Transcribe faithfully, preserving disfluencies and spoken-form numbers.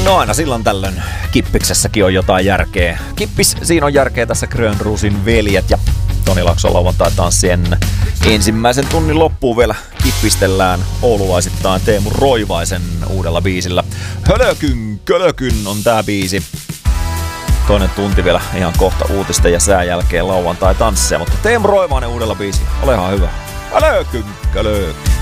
No aina silloin tällöin Kippiksessäkin on jotain järkeä. Kippis, siinä on järkeä tässä Grönruusin veljet ja Toni Laakson lauantai-tanssien ensimmäisen tunnin loppuun vielä kippistellään oululaisittain Teemu Roivaisen uudella biisillä. Hölökyn, kölökyn on tää biisi. Toinen tunti vielä ihan kohta uutisten ja sään jälkeen lauantai-tansseja, mutta Teemu Roivainen uudella biisi. Olehan hyvä. Hölökyn, kölökyn.